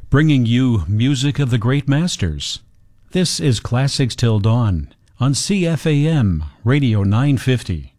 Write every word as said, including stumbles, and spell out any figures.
bringing you music of the great masters. This is Classics Till Dawn on C F A M Radio nine fifty.